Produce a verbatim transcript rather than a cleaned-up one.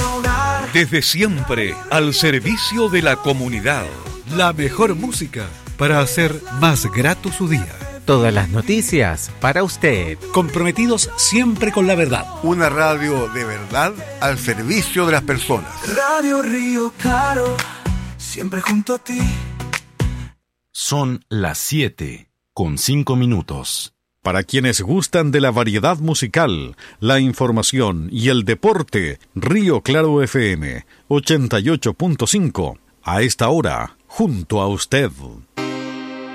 nuestro hogar. Desde siempre, al servicio de la comunidad. La mejor música para hacer más grato su día. Todas las noticias para usted. Comprometidos siempre con la verdad. Una radio de verdad al servicio de las personas. Radio Río Claro, siempre junto a ti. Son las siete con cinco minutos. Para quienes gustan de la variedad musical, la información y el deporte, Río Claro F M ochenta y ocho punto cinco. A esta hora, junto a usted.